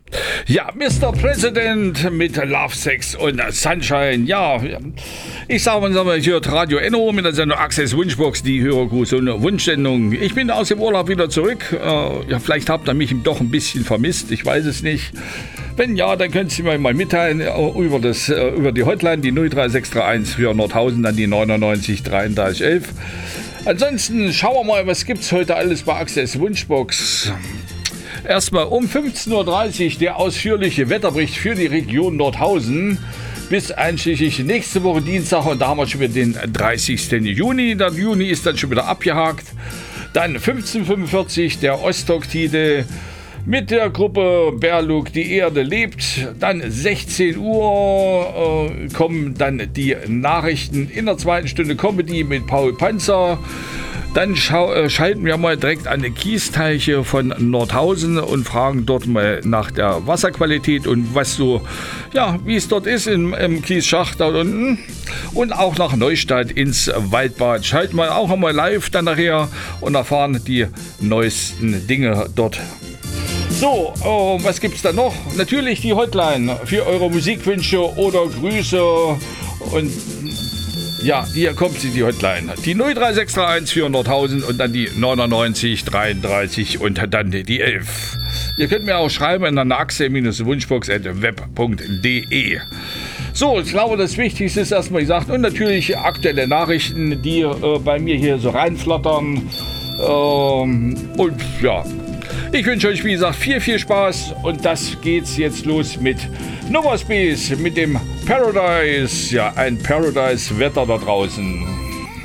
Ja, Mr. President mit Love, Sex und Sunshine. Ja, ich sage mal, hier Radio Enno mit der Sendung Access Wunschbox, die Hörergruß und Wunschsendung. Ich bin aus dem Urlaub wieder zurück. Ja, vielleicht habt ihr mich doch ein bisschen vermisst, ich weiß es nicht. Wenn ja, dann könnt ihr mir mal mitteilen über die Hotline, die 03631 für Nordhausen, dann die 99 33 11. Ansonsten schauen wir mal, was gibt's heute alles bei Access Wunschbox. Erstmal um 15.30 Uhr der ausführliche Wetterbericht für die Region Nordhausen bis einschließlich nächste Woche Dienstag, und da haben wir schon wieder den 30. Juni. Der Juni ist dann schon wieder abgehakt. Dann 15.45 Uhr der Osttalk-Titel mit der Gruppe Berlug, die Erde lebt. Dann 16 Uhr kommen dann die Nachrichten in der zweiten Stunde Comedy mit Paul Panzer. Dann schalten wir mal direkt an die Kiesteiche von Nordhausen und fragen dort mal nach der Wasserqualität und was so, ja, wie es dort ist im Kiesschacht da unten. Und auch nach Neustadt ins Waldbad. Schalten wir auch einmal live dann nachher und erfahren die neuesten Dinge dort. So, was gibt's da noch? Natürlich die Hotline für eure Musikwünsche oder Grüße. Und ja, hier kommt sie, die Hotline. Die 03631 für Nordhausen und dann die 99 33 und dann die 11. Ihr könnt mir auch schreiben an axel-wunschbox@web.de. So, ich glaube, das Wichtigste ist erstmal gesagt. Und natürlich aktuelle Nachrichten, die bei mir hier so reinflattern. Und ja, ich wünsche euch, wie gesagt, viel Spaß. Und das geht's jetzt los mit Nova Space, mit dem Paradise. Ja, ein Paradise-Wetter da draußen.